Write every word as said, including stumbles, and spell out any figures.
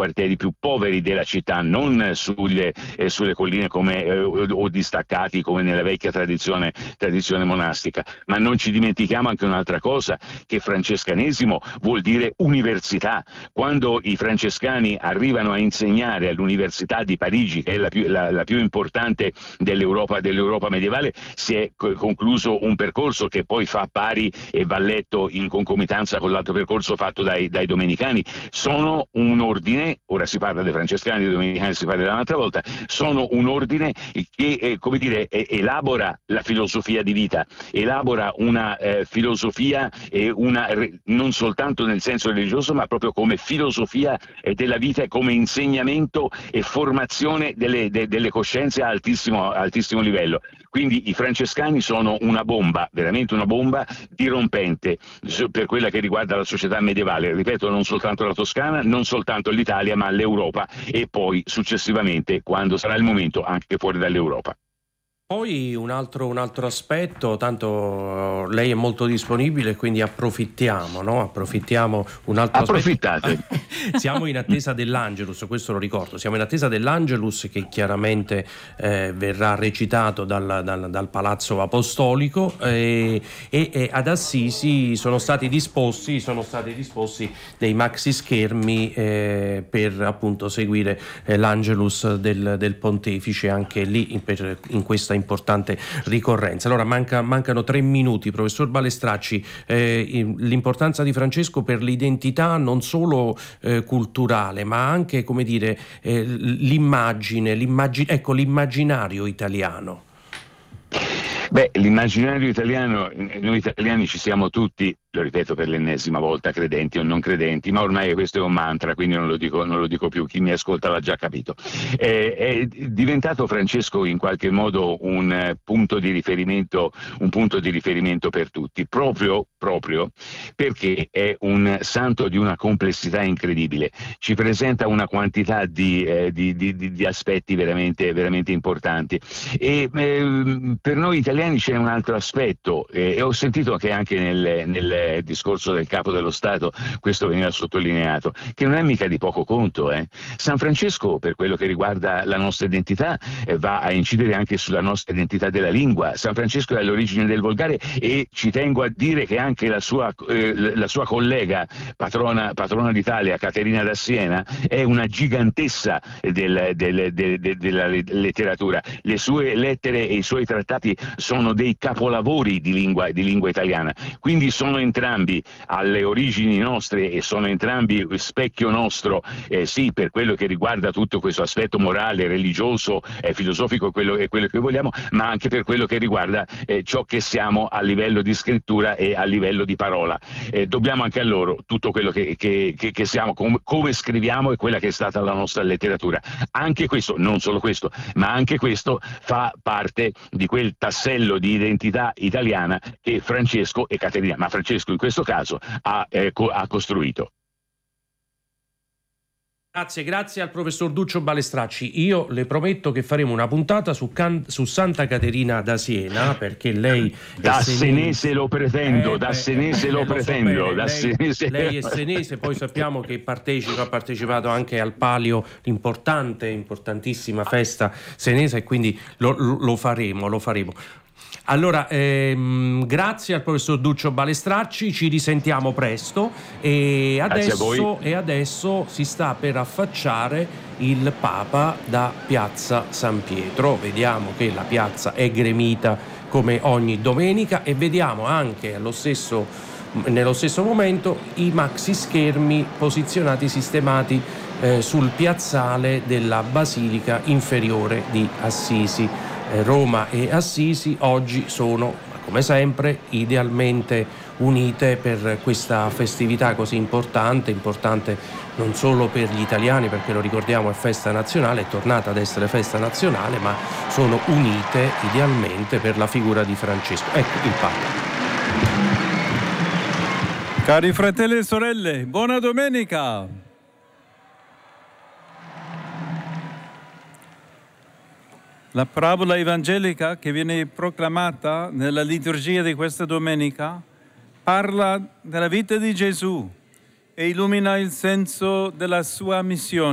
quartieri più poveri della città, non sulle, eh, sulle colline come, eh, o distaccati come nella vecchia tradizione, tradizione monastica. Ma non ci dimentichiamo anche un'altra cosa, che francescanesimo vuol dire università. Quando i francescani arrivano a insegnare all'Università di Parigi, che è la più, la, la più importante dell'Europa, dell'Europa medievale, si è concluso un percorso che poi fa pari e va letto in concomitanza con l'altro percorso fatto dai, dai domenicani. Sono un ordine, ora si parla dei francescani, dei domenicani si parlerà un'altra volta, sono un ordine che eh, come dire, eh, elabora la filosofia di vita, elabora una eh, filosofia e una, non soltanto nel senso religioso, ma proprio come filosofia eh, della vita e come insegnamento e formazione delle, de, delle coscienze a altissimo, altissimo livello. Quindi i francescani sono una bomba, veramente una bomba dirompente per quella che riguarda la società medievale, ripeto, non soltanto la Toscana, non soltanto l'Italia, ma l'Europa e poi successivamente, quando sarà il momento, anche fuori dall'Europa. Poi un altro, un altro aspetto, tanto lei è molto disponibile, quindi approfittiamo, no? Approfittiamo un altro Approfittate. aspetto. Siamo in attesa dell'Angelus, questo lo ricordo, siamo in attesa dell'Angelus che chiaramente eh, verrà recitato dal, dal, dal Palazzo Apostolico eh, e, e ad Assisi sono stati disposti, sono stati disposti dei maxi schermi eh, per appunto seguire eh, l'Angelus del, del Pontefice anche lì in, per, in questa importante ricorrenza. Allora manca, mancano tre minuti, professor Balestracci, eh, l'importanza di Francesco per l'identità non solo eh, culturale ma anche, come dire, eh, l'immagine, l'immagine, ecco, l'immaginario italiano. Beh, l'immaginario italiano, noi italiani ci siamo tutti, lo ripeto per l'ennesima volta, credenti o non credenti, ma ormai questo è un mantra, quindi non lo dico, non lo dico più, chi mi ascolta l'ha già capito. Eh, è diventato Francesco in qualche modo un eh, punto di riferimento, un punto di riferimento per tutti, proprio, proprio perché è un santo di una complessità incredibile, ci presenta una quantità di, eh, di, di, di aspetti veramente, veramente importanti. E eh, per noi italiani c'è un altro aspetto, eh, e ho sentito che anche nel, nel discorso del Capo dello Stato questo veniva sottolineato, che non è mica di poco conto. Eh. San Francesco, per quello che riguarda la nostra identità, eh, va a incidere anche sulla nostra identità della lingua. San Francesco è all'origine del volgare e ci tengo a dire che anche la sua, eh, la sua collega, patrona, patrona d'Italia, Caterina da Siena, è una gigantessa del, del, del, del, della letteratura. Le sue lettere e i suoi trattati sono dei capolavori di lingua, di lingua italiana, quindi sono entrambi alle origini nostre e sono entrambi specchio nostro, eh, sì, per quello che riguarda tutto questo aspetto morale, religioso, eh, filosofico, quello, è quello che vogliamo, ma anche per quello che riguarda eh, ciò che siamo a livello di scrittura e a livello di parola. Eh, dobbiamo anche a loro tutto quello che, che, che, che siamo, com- come scriviamo e quella che è stata la nostra letteratura. Anche questo, non solo questo, ma anche questo fa parte di quel tassello di identità italiana che Francesco e Caterina, ma Francesco in questo caso, ha, eh, co- ha costruito. Grazie, grazie al professor Duccio Balestracci. Io le prometto che faremo una puntata su, Can- su Santa Caterina da Siena, perché lei da è senese, senese lo pretendo, eh, da beh, senese eh, lo lo so pretendo, bene. da lei, senese... lei è senese, poi sappiamo che partecipa, ha partecipato anche al Palio, l'importante, importantissima festa senese, e quindi lo, lo faremo, lo faremo. Allora, ehm, grazie al professor Duccio Balestracci, ci risentiamo presto e adesso, e adesso si sta per affacciare il Papa da Piazza San Pietro. Vediamo che la piazza è gremita come ogni domenica e vediamo anche allo stesso, nello stesso momento i maxi schermi posizionati, sistemati eh, sul piazzale della Basilica Inferiore di Assisi. Roma e Assisi oggi sono, come sempre, idealmente unite per questa festività così importante, importante non solo per gli italiani, perché lo ricordiamo è festa nazionale, è tornata ad essere festa nazionale, ma sono unite idealmente per la figura di Francesco. Ecco il Papa. Cari fratelli e sorelle, buona domenica! La parabola evangelica che viene proclamata nella liturgia di questa domenica parla della vita di Gesù e illumina il senso della sua missione.